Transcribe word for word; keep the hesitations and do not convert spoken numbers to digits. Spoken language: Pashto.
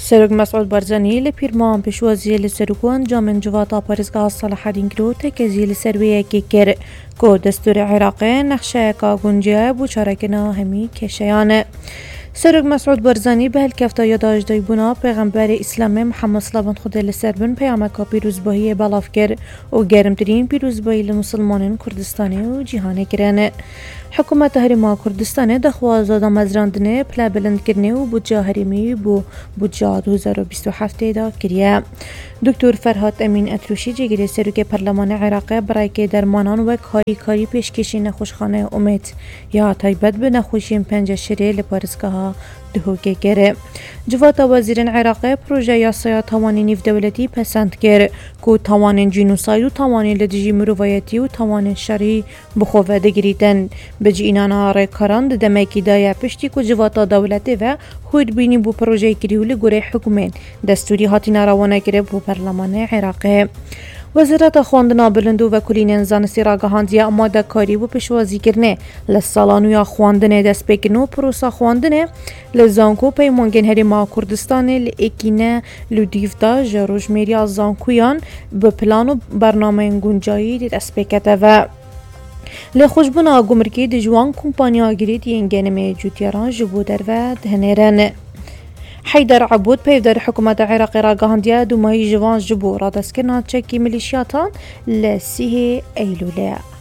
سرک مسعود برزانی لپیرمان پشوازی لسرکو انجام جواتا پارزگاه صلاح الدین کرو تکزی لسرویه که کر کو دستور عراقی نقشه که گنجه بو چارکنا همی کشیانه. سرک مسعود برزانی به هلکفتا یاداش دای بنا پیغمبر اسلام محمد صلی الله علیه و سلم پیامک پیروزباهی بالاف کر و گرمترین پیروزباهی لمسلمانان کردستانی و جهان کرانه. حکومت هریما کردستان دخوازه دا مزراندنه پلا بلند کرنه و بودجا هریمی بو بودجا دو هزار و بیست و هفت دا کریه. دکتر فرهاد امین اتروشی جگری سرک پارلمان عراق برای که درمانان و کاری کاری پیشکشی نخوشخانه امید یا تایبت به نخوشیم پنج شری لپارسکها دهوگه گره. جواتا وزیران عراق پروژه یاسایا توانی نیف دولتی پسند گر که توان جنوساید و توان لدجی مروایتی و توان شری بخواه دگریدن بجی اینانا ریکاران دمکی دایا پشتی که جواتا دولتی و خود بینی بو پروژه کریولی گره حکومت دستوری هاتی ناروانه گره بو پارلمان عراق. وزارت خواندنا بلندو و کلین زانستی را گهاندیا آماده کاری و پشوازی کرنه لسالانویا خواندنه دست بکنو پروسا خواندنه لزانکو پیمانگن هریما کردستان لئکینه لودیفتا جروج میریا زانکویان به پلان و برنامه گنجایی دست بکته و لخوشبنا گمرکی دجوان کمپانیا گرید ینگنمه جوتیاران جبو در و دهنرن. حیدر عبود پیودار حکومت عراقی را گهاندیا دومایی جوان جبو را دست کرنا چکی ملیشیاتان لسیه ایلوله.